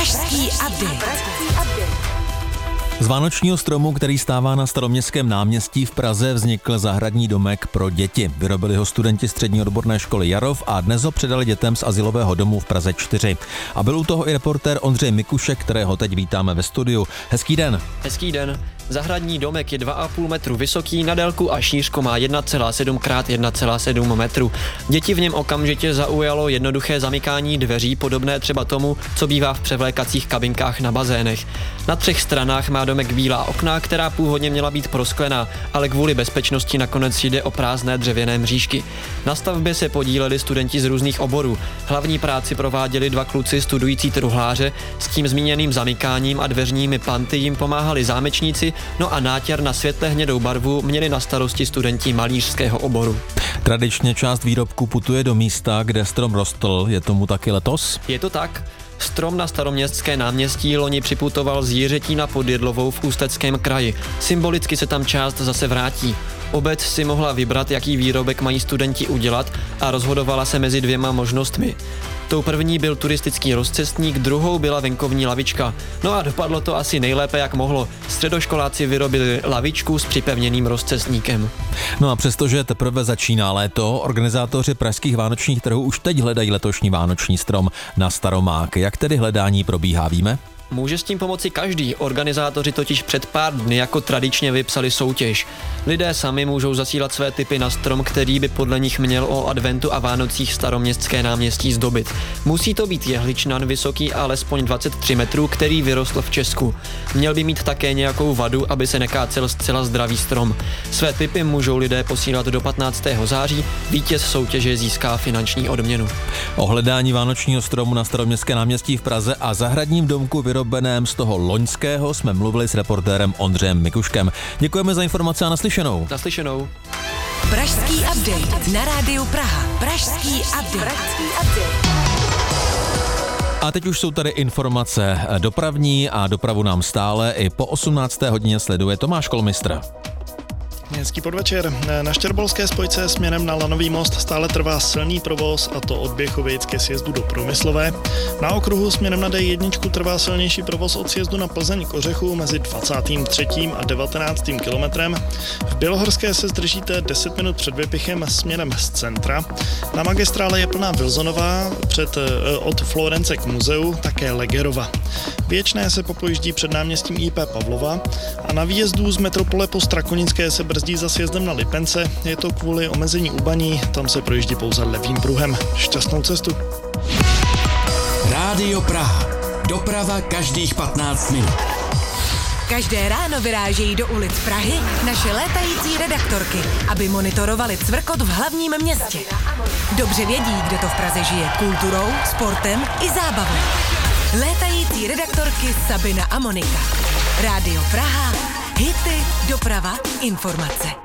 Pražský update. Z vánočního stromu, který stává na Staroměstském náměstí v Praze, vznikl zahradní domek pro děti. Vyrobili ho studenti střední odborné školy Jarov a dnes ho předali dětem z azylového domu v Praze 4. A byl u toho i reportér Ondřej Mikušek, kterého teď vítáme ve studiu. Hezký den. Hezký den. Zahradní domek je 2,5 metru vysoký, na délku a šířku má 1,7 x 1,7 metru. Děti v něm okamžitě zaujalo jednoduché zamykání dveří, podobné třeba tomu, co bývá v převlékacích kabinkách na bazénech. Na 3 stranách má domek bílá okna, která původně měla být prosklená, ale kvůli bezpečnosti nakonec jde o prázdné dřevěné mřížky. Na stavbě se podíleli studenti z různých oborů. Hlavní práci prováděli 2 kluci studující truhláře, s tím zmíněným zamykáním a dveřními panty jim pomáhali zámečníci, no a nátěr na světle hnědou barvu měli na starosti studenti malířského oboru. Tradičně část výrobku putuje do místa, kde strom rostl. Je tomu taky letos? Je to tak. Strom na Staroměstské náměstí loni připutoval z Jiřetína pod Jedlovou v Ústeckém kraji. Symbolicky se tam část zase vrátí. Obec si mohla vybrat, jaký výrobek mají studenti udělat a rozhodovala se mezi 2 možnostmi. Tou první byl turistický rozcestník, druhou byla venkovní lavička. No a dopadlo to asi nejlépe, jak mohlo. Středoškoláci vyrobili lavičku s připevněným rozcestníkem. No a přestože teprve začíná léto, organizátoři pražských vánočních trhů už teď hledají letošní vánoční strom na Staromák. Jak tedy hledání probíhá, víme? Může s tím pomoci každý. Organizátoři totiž před pár dny jako tradičně vypsali soutěž. Lidé sami můžou zasílat své tipy na strom, který by podle nich měl o adventu a Vánocích Staroměstské náměstí zdobit. Musí to být jehličnan vysoký alespoň 23 metrů, který vyrostl v Česku. Měl by mít také nějakou vadu, aby se nekácel zcela zdravý strom. Své tipy můžou lidé posílat do 15. září. Vítěz soutěže získá finanční odměnu. O hledání vánočního stromu na Staroměstské náměstí v Praze a zahradním domku vyrobeném z toho loňského jsme mluvili s reportérem Ondřejem Mikuškem. Děkujeme za informace a naslyšenou. Naslyšenou. Pražský update na rádiu Praha. Pražský update. A teď už jsou tady informace dopravní a dopravu nám stále i po 18. hodině sleduje Tomáš Kolmistr. Hezký podvečer. Na Štěrbolské spojce směrem na Lanový most stále trvá silný provoz, a to od Běchovic ke sjezdu do Průmyslové. Na okruhu směrem na D1 trvá silnější provoz od sjezdu na Plzeň k Ořechu mezi 23. a 19. kilometrem. V Bělohorské se zdržíte 10 minut před Vypichem směrem z centra. Na magistrále je plná Vilzonová od Florence k muzeu, také Legerova. Věčné se popojíždí před náměstím IP Pavlova a na výjezdu z metropole po Strakonické se brzdí za sjezdem na Lipence. Je to kvůli omezení u Baní, tam se projíždí pouze levým pruhem. Šťastnou cestu. Rádio Praha. Doprava každých 15 minut. Každé ráno vyrážejí do ulic Prahy naše létající redaktorky, aby monitorovali cvrkot v hlavním městě. Dobře vědí, kde to v Praze žije kulturou, sportem i zábavou. Létající redaktorky Sabina a Monika. Rádio Praha. Hity, doprava, informace.